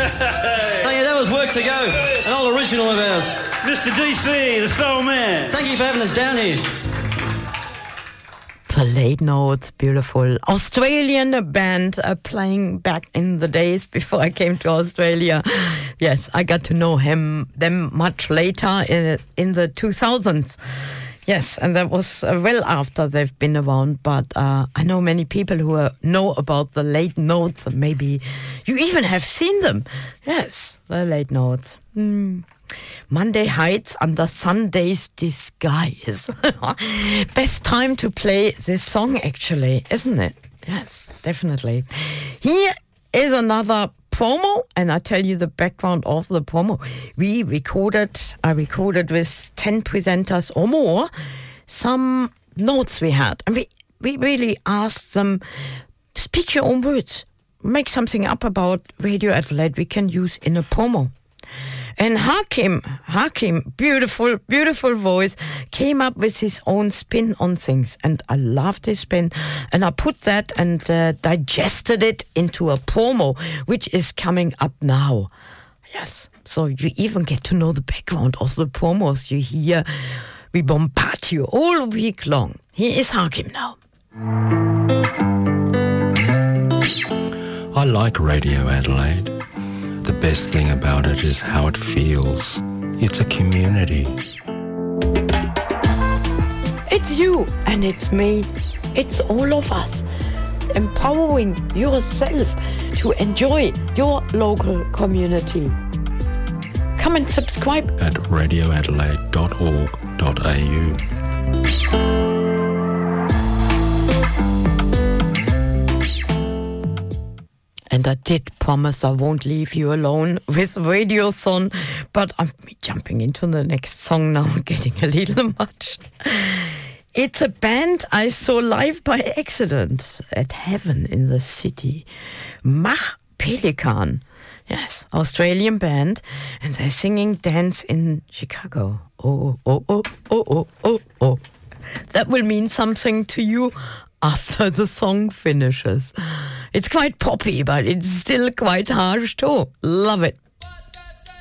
Thank you, that was Work to Go, an old original of ours. Mr. DC, the Soul Man. Thank you for having us down here. The Late Notes, beautiful Australian band playing back in the days before I came to Australia. Yes, I got to know them much later in the 2000s. Yes, and that was well after they've been around, but I know many people who know about the Late Notes, and maybe you even have seen them. Yes, the Late Notes. Monday Heights under Sunday's disguise. Best time to play this song, actually, isn't it? Yes, definitely. Here is another promo, and I tell you the background of the promo. I recorded with 10 presenters or more some notes we had, and we really asked them, speak your own words, make something up about Radio Adelaide we can use in a promo. And Hakim, beautiful, beautiful voice, came up with his own spin on things. And I loved his spin. And I put that and digested it into a promo, which is coming up now. Yes, so you even get to know the background of the promos you hear. We bombard you all week long. Here is Hakim now. I like Radio Adelaide. The best thing about it is how it feels. It's a community. It's you and it's me. It's all of us. Empowering yourself to enjoy your local community. Come and subscribe at radioadelaide.org.au. And I did promise I won't leave you alone with Radiothon, but I'm jumping into the next song now, getting a little much. It's a band I saw live by accident at Heaven in the City. Mach Pelikan. Yes, Australian band, and they're singing Dance in Chicago. Oh, oh, oh, oh, oh, oh, oh. That will mean something to you after the song finishes. It's quite poppy, but it's still quite harsh too. Love it.